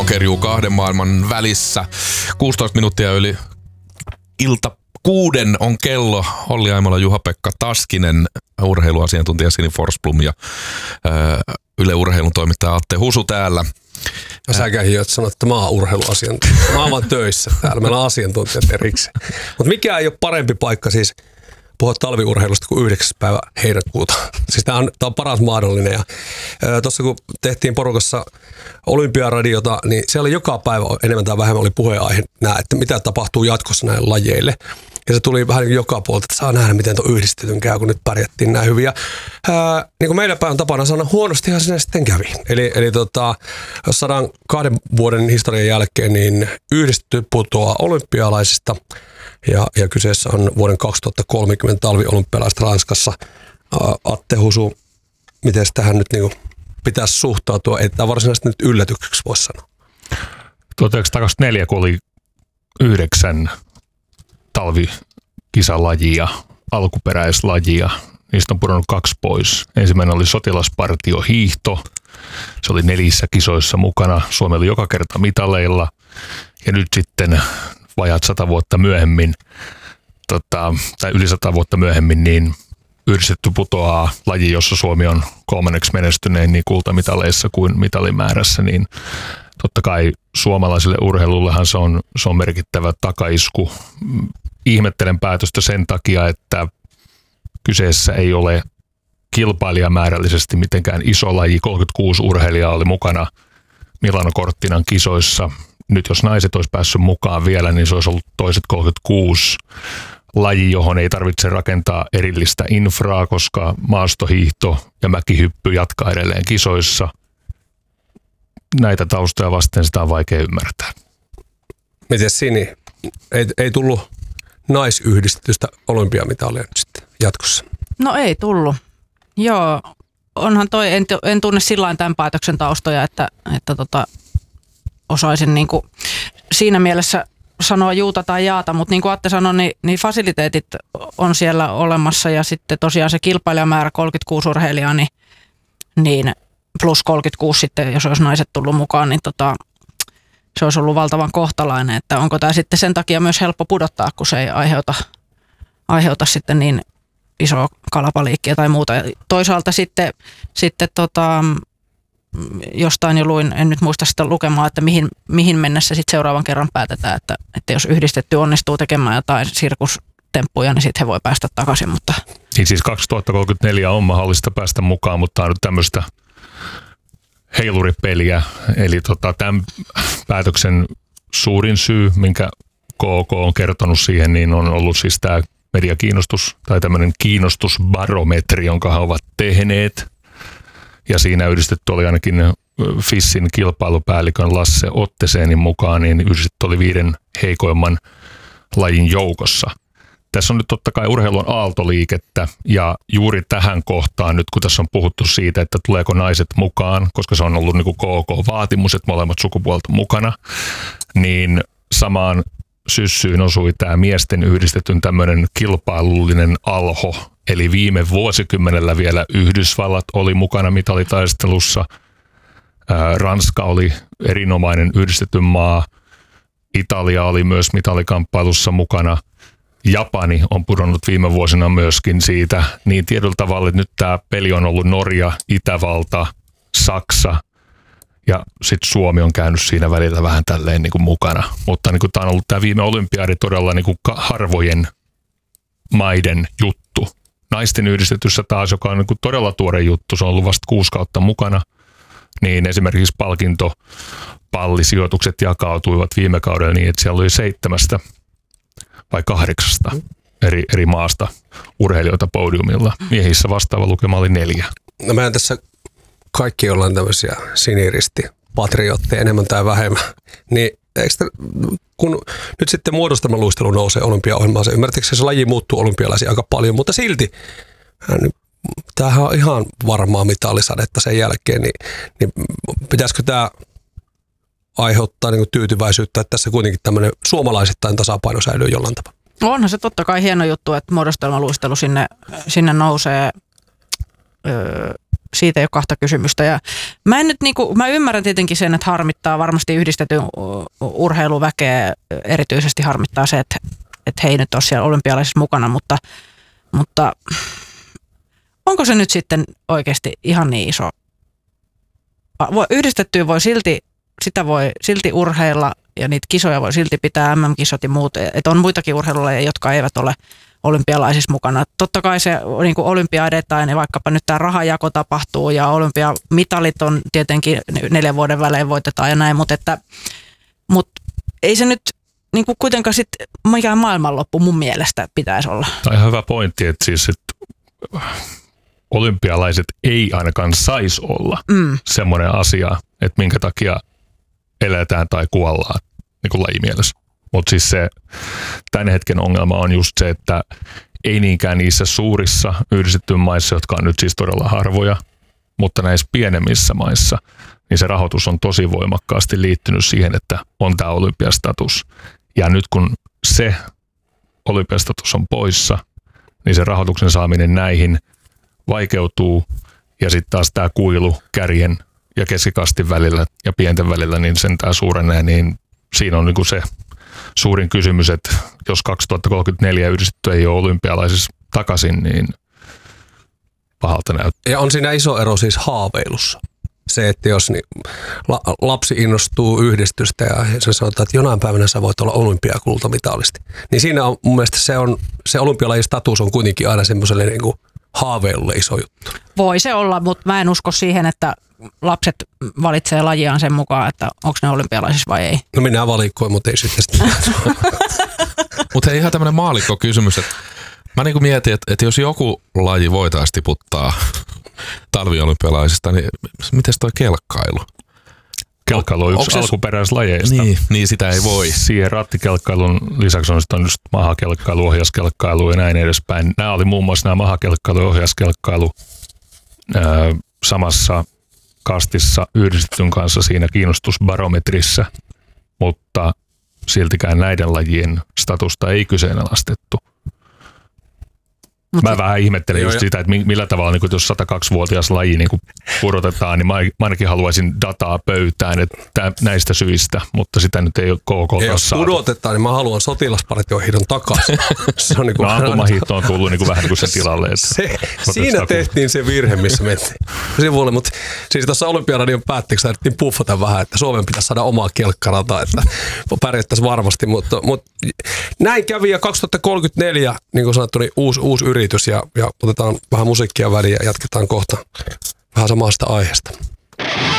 kerjuu kahden maailman välissä. 16 minuuttia yli ilta 6 on kello. Olli Aimola, Juha-Pekka Taskinen, urheiluasiantuntija Sini Forsblom ja Yle Urheilun toimittaja Atte Husu täällä. Ja säkään hiot sanot, että mä oon urheiluasiantuntija. Mä oon vaan töissä täällä. Meillä on asiantuntijat erikseen. Mutta mikään ei ole parempi paikka siis puhua talviurheilusta kuin 9. päivä heinäkuuta. Siis tää on paras mahdollinen. Ja tuossa kun tehtiin porukassa Olympiaradiota, niin siellä joka päivä enemmän tai vähemmän oli puheenaihe että mitä tapahtuu jatkossa näille lajeille. Ja se tuli vähän niin joka puolta, että saa nähdä, miten tuo yhdistetyn käy, kun nyt pärjättiin näin hyvin. Ja niin kuin meidän päivän tapana sanoa, huonostihan sinne sitten kävi. Eli jos 102 vuoden historian jälkeen, niin yhdistetty putoaa olympialaisista. Ja kyseessä on vuoden 2030 talviolympialaiset Ranskassa. Atte Husu, miten tähän nyt niin pitäisi suhtautua? Ei tämä varsinaisesti nyt yllätykseksi voi sanoa. 1924, kun oli 9 talvikisalajia, alkuperäislajia, niistä on pudonnut 2 pois. Ensimmäinen oli sotilaspartiohiihto. Se oli 4 kisoissa mukana. Suomi oli joka kerta mitaleilla. Ja nyt sitten vajaat 100 vuotta myöhemmin, tai yli 100 vuotta myöhemmin, niin yhdistetty putoaa laji, jossa Suomi on 3. menestynein niin kultamitaleissa kuin mitalimäärässä, niin totta kai suomalaiselle urheilullehan se on merkittävä takaisku. Ihmettelen päätöstä sen takia, että kyseessä ei ole kilpailijamäärällisesti mitenkään iso laji. 36 urheilijaa oli mukana Milano Cortinan kisoissa. Nyt jos naiset olisi päässyt mukaan vielä, niin se olisi ollut toiset 36 laji, johon ei tarvitse rakentaa erillistä infraa, koska maastohiihto ja mäkihyppy jatkaa edelleen kisoissa. Näitä taustoja vasten sitä on vaikea ymmärtää. Miten Sini? Ei tullut naisyhdistetystä olympiamitalia nyt sitten jatkossa? No ei tullut. Joo, onhan toi, en tunne sillain tämän päätöksen taustoja, että osaisin niin kuin siinä mielessä sanoa juuta tai jaata, mutta niin kuin Atte sanoi, niin fasiliteetit on siellä olemassa ja sitten tosiaan se kilpailijamäärä 36 urheilijaa, niin plus 36 sitten, jos olisi naiset tullut mukaan, niin se olisi ollut valtavan kohtalainen, että onko tämä sitten sen takia myös helppo pudottaa, kun se ei aiheuta sitten niin isoa kalapaliikkia tai muuta. Ja toisaalta sitten jostain jo luin, en nyt muista sitä lukemaa, että mihin mennessä sitten seuraavan kerran päätetään, että jos yhdistetty onnistuu tekemään jotain sirkustemppuja, niin sitten he voi päästä takaisin. Mutta niin siis 2034 on mahdollista päästä mukaan, mutta tämä on nyt tämmöistä heiluripeliä. Eli tämän päätöksen suurin syy, minkä KK on kertonut siihen, niin on ollut siis tämä mediakiinnostus tai tämmöinen kiinnostusbarometri, jonka he ovat tehneet. Ja siinä yhdistetty oli ainakin FISin kilpailupäällikön Lasse Otteseenin mukaan, niin yhdistetty oli 5 heikoimman lajin joukossa. Tässä on nyt totta kai urheilun aaltoliikettä ja juuri tähän kohtaan nyt, kun tässä on puhuttu siitä, että tuleeko naiset mukaan, koska se on ollut niin kuin KK-vaatimus, että molemmat sukupuolet on mukana, niin samaan syssyyn osui tämä miesten yhdistetyn tämmöinen kilpailullinen alho. Eli viime vuosikymmenellä vielä Yhdysvallat oli mukana mitalitaistelussa, Ranska oli erinomainen yhdistetyn maa, Italia oli myös mitalikamppailussa mukana, Japani on pudonnut viime vuosina myöskin siitä, niin tietyllä tavalla, että nyt tämä peli on ollut Norja, Itävalta, Saksa ja sitten Suomi on käynyt siinä välillä vähän tälleen niin kuin mukana. Mutta niin kuin tämä on ollut tämä viime olympiadi todella niin kuin harvojen maiden juttu. Naisten yhdistetyssä taas, joka on niin kuin todella tuore juttu, se on ollut vasta 6 kautta mukana, niin esimerkiksi palkintopallisijoitukset jakautuivat viime kaudella niin, että siellä oli 7 vai 8 eri maasta urheilijoita podiumilla. Miehissä vastaava lukema oli 4. No mehän tässä kaikki ollaan tämmöisiä siniristipatriotteja enemmän tai vähemmän, niin kun nyt sitten muodostelmaluistelu nousee olympiaohjelmaan, se ymmärrätkö, se laji muuttuu olympialaisiin aika paljon, mutta silti tämähän on ihan varmaa mitalisadetta sen jälkeen, niin pitäisikö tämä aiheuttaa niin kuin tyytyväisyyttä, että tässä kuitenkin tämmöinen suomalaisittain tasapaino säilyy jollain tapaa? Onhan se totta kai hieno juttu, että muodostelmaluistelu sinne nousee. siitä ei ole kahta kysymystä. Ja mä ymmärrän tietenkin sen, että harmittaa varmasti yhdistetyn urheiluväkeä, erityisesti harmittaa se, että he ei nyt ole siellä olympialaisissa mukana, mutta onko se nyt sitten oikeasti ihan niin iso? Yhdistettyä voi silti urheilla ja niitä kisoja voi silti pitää, MM-kisot ja muut. Että on muitakin urheilulajeja, jotka eivät ole olympialaisissa mukana. Totta kai se niin kuin olympia edetaan ja vaikkapa nyt tämä rahajako tapahtuu ja olympiamitalit on tietenkin 4 vuoden välein voitetaan ja näin, mutta ei se nyt niin kuin kuitenkaan sitten mikään maailmanloppu mun mielestä pitäisi olla. Tämä on ihan hyvä pointti, että siis olympialaiset ei ainakaan saisi olla semmoinen asia, että minkä takia eletään tai kuollaan niin kuin lajimielessä. Mutta siis se tämän hetken ongelma on just se, että ei niinkään niissä suurissa yhdistettyjen maissa, jotka on nyt siis todella harvoja, mutta näissä pienemmissä maissa, niin se rahoitus on tosi voimakkaasti liittynyt siihen, että on tämä olympiastatus. Ja nyt kun se olympiastatus on poissa, niin se rahoituksen saaminen näihin vaikeutuu. Ja sitten taas tämä kuilu kärjen ja keskikastin välillä ja pienten välillä, niin sen tämä suurenee, niin siinä on niinku se suurin kysymys, että jos 2034 yhdistetty ei ole olympialaisissa takaisin, niin pahalta näyttää. Ja on siinä iso ero siis haaveilussa. Se, että jos lapsi innostuu yhdistystä ja se sanotaan, että jonain päivänä sä voit olla olympiakultamitalisti, niin siinä on mun mielestä se olympialajin status on kuitenkin aina semmoiselle niin kuin haaveilulle iso juttu. Voi se olla, mutta mä en usko siihen, että lapset valitsee lajiaan sen mukaan, että onko ne olympialaisissa vai ei. No minä valikoin, mutta ei sitten sitä. Mutta ihan tämmöinen maallikko-kysymys, että mä niin kuin mietin, että jos joku laji voitaisiin tiputtaa talviolympialaisista, niin miten toi kelkkailu? Kelkkailu on yksi alkuperäislajeista. Niin sitä ei voi. Siihen rattikelkkailun lisäksi on just mahakelkkailu, ohjauskelkkailu ja näin edespäin. Nämä oli muun muassa nämä mahakelkkailu ja ohjauskelkkailu samassa kastissa yhdistetyn kanssa siinä kiinnostusbarometrissä, mutta siltikään näiden lajien statusta ei kyseenalaistettu. Mä vähän ihmettelen just sitä, että millä tavalla, niin jos 102-vuotias laji niin pudotetaan, niin mä ainakin haluaisin dataa pöytään että näistä syistä, mutta sitä nyt ei ole KK. Jos pudotetaan, niin mä haluan sotilaspartiohiidon takaisin. Se on ampumahiihto on tullut niin kuin vähän niin kuin sen tilalle. Siinä tehtiin se virhe, missä mentiin. Mutta siis tuossa Olympiaradion päätteeksi lähdettiin puffata vähän, että Suomen pitäisi saada omaa kelkkarataa, että pärjättäisiin varmasti, mutta näin kävi ja 2034, niin kuin sanottu, niin uusi yritys ja otetaan vähän musiikkia väliin ja jatketaan kohta vähän samasta aiheesta.